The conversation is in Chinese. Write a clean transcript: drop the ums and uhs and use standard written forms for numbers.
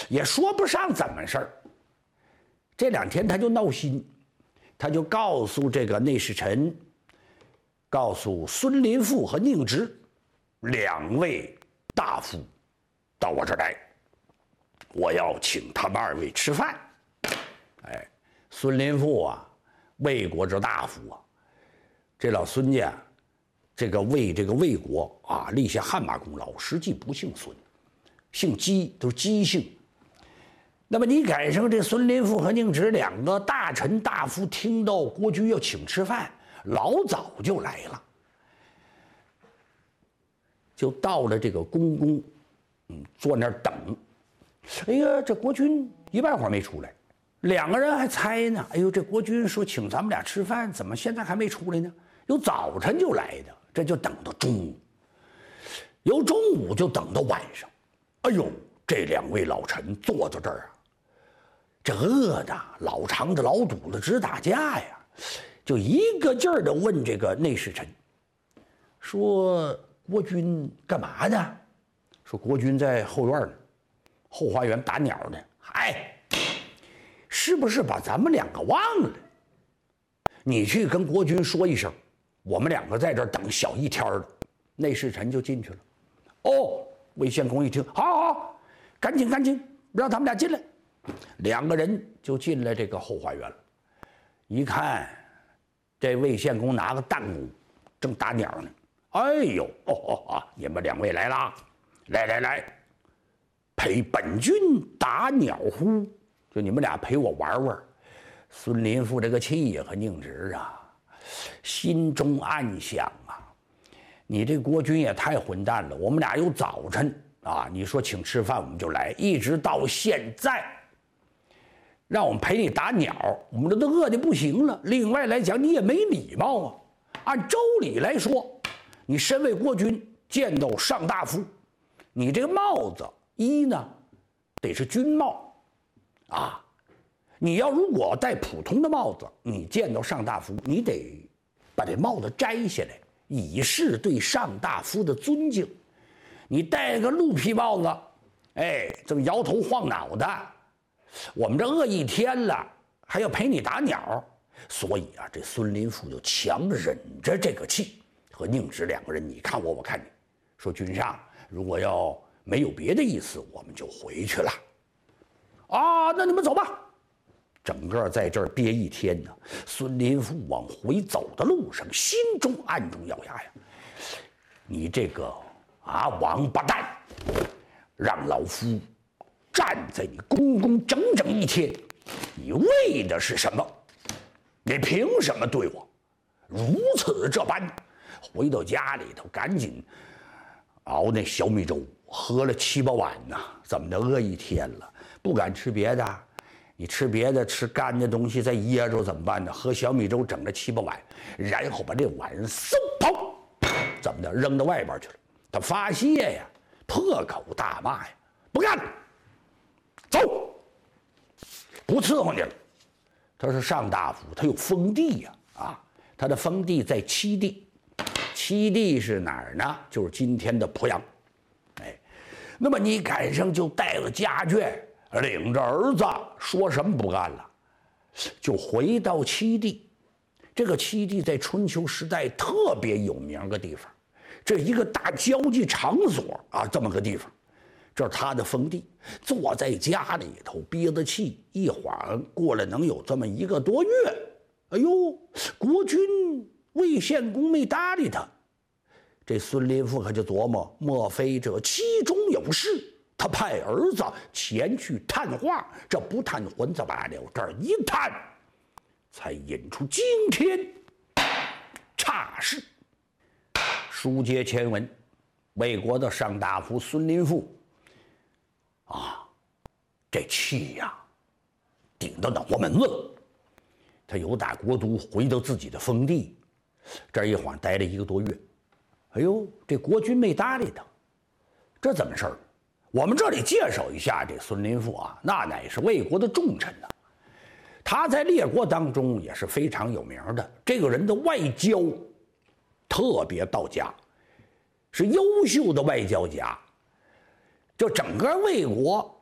也说不上怎么事儿。这2天他就闹心，他就告诉这个内侍臣，告诉孙林父和宁直2位大夫到我这儿来，我要请他们2位吃饭。哎，孙林父啊，魏国之大夫啊，这老孙家，这个魏国啊立下汗马功劳，实际不姓孙，姓姬，都是姬姓。那么你赶上这孙林父和宁直2个大臣大夫，听到国君要请吃饭，老早就来了，就到了这个宫宫，坐那儿等。哎呀，这国君一半会儿没出来，2个人还猜呢。哎呦，这国君说请咱们俩吃饭，怎么现在还没出来呢？由早晨就来的，这就等到中午，由中午就等到晚上。哎呦，这2位老臣坐到这儿啊，这饿的老肠子老肚子直打架呀，就一个劲儿的问这个内侍臣，说国君干嘛呢？说国君在后院呢，后花园打鸟呢。嗨，是不是把咱们2个忘了？你去跟国君说一声，我们2个在这儿等小1天了。内侍臣就进去了。哦，魏献公一听，好，赶紧，让他们俩进来。2个人就进了这个后花园了。一看，这魏献公拿个弹弓，正打鸟呢。哎呦，你们2位来啦！来，陪本君打鸟乎？就你们俩陪我玩玩。孙林父这个气呀和宁直啊，心中暗想啊，你这国君也太混蛋了！我们俩有早晨啊，你说请吃饭我们就来，一直到现在，让我们陪你打鸟，我们这都饿得不行了。另外来讲，你也没礼貌啊。按周礼来说，你身为国君，见到上大夫，你这个帽子呢，得是军帽啊。你要如果戴普通的帽子，你见到上大夫，你得把这帽子摘下来，以示对上大夫的尊敬。你戴个鹿皮帽子，这么摇头晃脑的，我们这饿1天了，还要陪你打鸟。所以啊，这孙林父就强忍着这个气，和宁直2个人你看我，我看你，说君上如果要没有别的意思，我们就回去了。啊，那你们走吧。整个在这儿憋1天呢。孙林父往回走的路上，心中暗中咬牙呀，你这个王八蛋，让老夫站在你宫宫整整1天，你为的是什么？你凭什么对我如此这般？回到家里头，赶紧熬那小米粥，喝了7、8碗呐。怎么的，饿1天了，不敢吃别的。你吃别的，吃干的东西再噎着怎么办呢？喝小米粥整了7、8碗，然后把这碗嗖跑，怎么的，扔到外边去了。他发泄呀，破口大骂呀，不干了，走，不伺候你了。他是上大夫，他有封地呀，他的封地在七地。七地是哪儿呢？就是今天的鄱阳。那么你赶上就带了家眷，领着儿子，说什么不干了，就回到七地。这个七地在春秋时代特别有名的地方，这一个大交际场所这么个地方。这是他的封地，坐在家里头憋着气，一晃过了能有这么1个多月。哎呦，国君魏献公没搭理他。这孙林父可就琢磨，莫非这其中有事？他派儿子前去探话，这不探浑则罢了，这一探，才引出惊天差事。书接前文，魏国的上大夫孙林父这气呀，顶到脑瓜门子了。他由打国都回到自己的封地，这一晃待了1个多月。哎呦，这国君没搭理他，这怎么事儿？我们这里介绍一下这孙林父那乃是魏国的重臣呐。他在列国当中也是非常有名的，这个人的外交特别到家，是优秀的外交家。就整个魏国